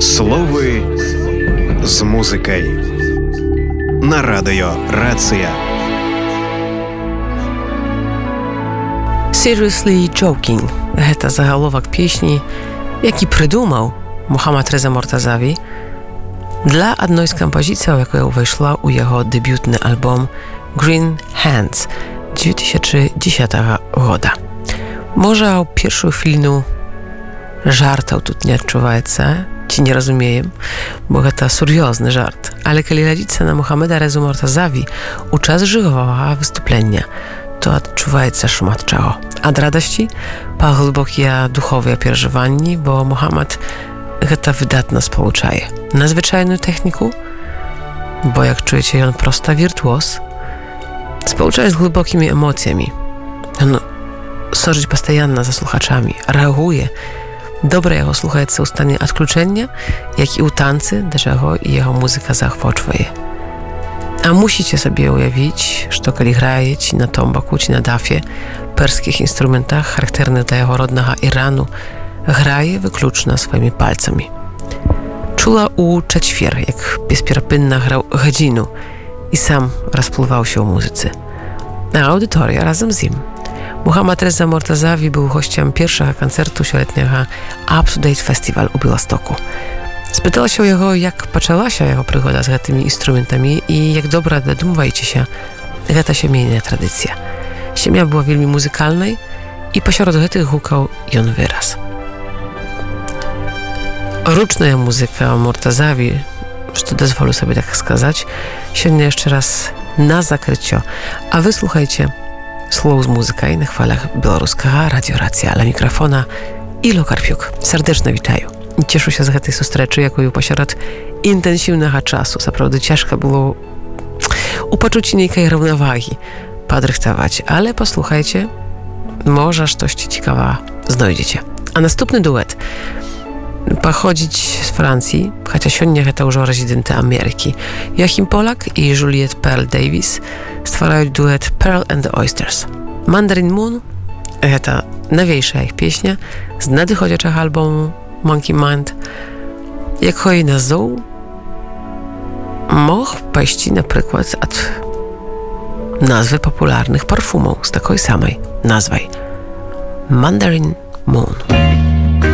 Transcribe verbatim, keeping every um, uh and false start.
Слови з музикой на радио Рація. Seriously Joking – гэта загаловак песні, які прыдумаў Мухаммад Реза Мортазави для адной з кампазіцыяў, якая ўвайшла ў яго дэбютны альбом Green Hands две тысячи десятого года. Можа, ў першую хвіліну жартаў тут не адчуваецца, ці не разумеем, бо гэта сур'ёзны жарт. Але калі глядзіцца на Мухаммада Резу Мортазави у час жывога выступлення, то адчуваецца шмат чаго. Ад радасці па глыбокія духовыя перажыванні, бо Мухаммад гэта выдатна спалучае. На звычайную тэхніку, бо, як чуеце, ён проста віртуоз, спалучае з глыбокімі эмоцыямі. Ён сочыць пастаянна за слухачамі, рэагуе. Добра яго слухаецца ў стане адключэння, як і ў танцы, да чаго і яго музыка заахвочвае. А мусіце сабе ўявіць, што калі грае ці на томбаку, ці на дафе, перскіх інструментах, характэрных для яго роднага Ірану, грае выключна сваімі пальцамі. Чула ў чацвер, як бесперапынна граў гадзіну і сам расплываўся ў музыцы. А аўдыторыя разам з ім. Мухаммад Реза Мортазави był gościem pierwszego koncertu sioletniego Up to Date Festival u Białegostoku. Spytała się jego, jak poczęła się jego przygoda z tymi instrumentami i jak dobra, dodumwajcie się, гэта семейная tradycja. Семья była wielmi muzykalnej i pośród tych hukał i on wyraz. Ручная muzyka Мортазави, że dozwolę sobie tak skazać, się jeszcze raz na zakrycio, a wysłuchajcie Slow z muzykaj na chwalach białoruskiego Radio Racja, ale mikrofona Ilo Karpiuk. Serdecznie witaję. Cieszę się z tej sustreczy, jaką pośród intensywnego czasu. Naprawdę ciężko było upoczuć niejkiej równowagi, podrychtować, ale posłuchajcie, może coś ciekawe znajdziecie. A następny duet pochodzić z Francji, chociaż siądnie to już rezydenty Ameryki. Joachim Polak i Juliette Pearl Davis stwarzają duet Pearl and the Oysters. Mandarin Moon to największa ich pieśnia z nadchodzącego albumu Monkey Mind. Jak chodzi na zoł, mógł paść na przykład od nazwy popularnych parfumów z takiej samej nazwy. Mandarin Moon.